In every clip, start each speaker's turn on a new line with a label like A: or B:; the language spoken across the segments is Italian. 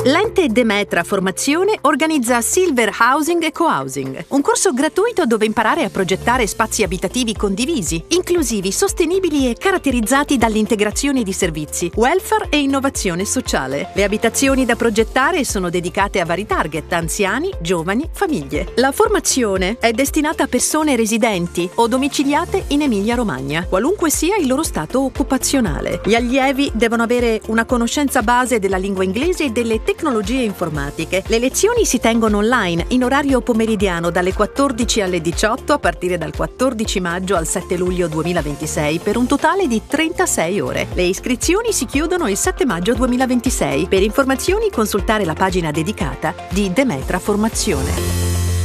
A: L'ente Demetra Formazione organizza Silver Housing e Co-housing, un corso gratuito dove imparare a progettare spazi abitativi condivisi, inclusivi, sostenibili e caratterizzati dall'integrazione di servizi, welfare e innovazione sociale. Le abitazioni da progettare sono dedicate a vari target: anziani, giovani, famiglie. La formazione è destinata a persone residenti o domiciliate in Emilia-Romagna, qualunque sia il loro stato occupazionale. Gli allievi devono avere una conoscenza base della lingua inglese e delle tecnologie informatiche. Le lezioni si tengono online in orario pomeridiano dalle 14 alle 18 a partire dal 14 maggio al 7 luglio 2026 per un totale di 36 ore. Le iscrizioni si chiudono il 7 maggio 2026. Per informazioni consultare la pagina dedicata di Demetra Formazione.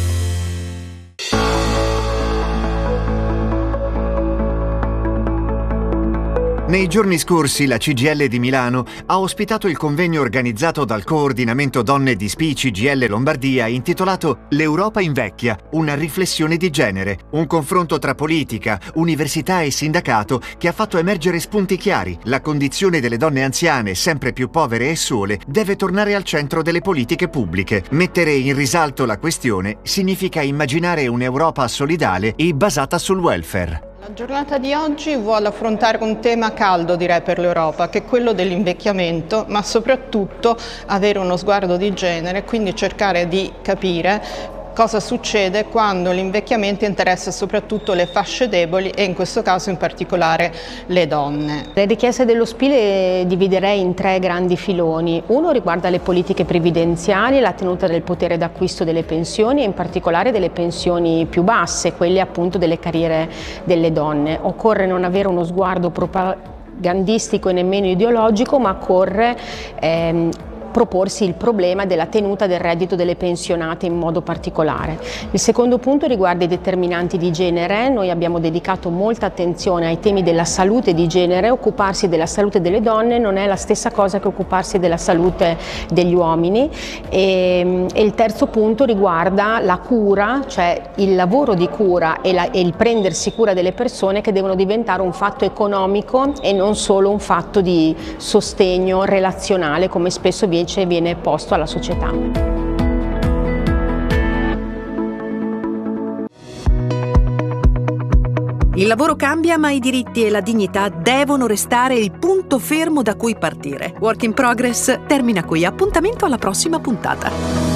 B: Nei giorni scorsi la CGIL di Milano ha ospitato il convegno organizzato dal Coordinamento Donne di SPI CGIL Lombardia intitolato L'Europa invecchia, una riflessione di genere, un confronto tra politica, università e sindacato che ha fatto emergere spunti chiari. La condizione delle donne anziane, sempre più povere e sole, deve tornare al centro delle politiche pubbliche. Mettere in risalto la questione significa immaginare un'Europa solidale e basata sul welfare.
C: La giornata di oggi vuole affrontare un tema caldo, direi, per l'Europa, che è quello dell'invecchiamento, ma soprattutto avere uno sguardo di genere, quindi cercare di capire cosa succede quando l'invecchiamento interessa soprattutto le fasce deboli e in questo caso in particolare le donne.
D: Le richieste dello SPI le dividerei in 3 grandi filoni. Uno riguarda le politiche previdenziali, la tenuta del potere d'acquisto delle pensioni e in particolare delle pensioni più basse, quelle appunto delle carriere delle donne. Occorre non avere uno sguardo propagandistico e nemmeno ideologico, ma occorre proporsi il problema della tenuta del reddito delle pensionate in modo particolare. Il secondo punto riguarda i determinanti di genere. Noi abbiamo dedicato molta attenzione ai temi della salute di genere. Occuparsi della salute delle donne non è la stessa cosa che occuparsi della salute degli uomini. E il terzo punto riguarda la cura, cioè il lavoro di cura e il prendersi cura delle persone, che devono diventare un fatto economico e non solo un fatto di sostegno relazionale, come spesso viene posto alla società.
A: Il lavoro cambia, ma i diritti e la dignità devono restare il punto fermo da cui partire. Work in Progress termina qui. Appuntamento alla prossima puntata.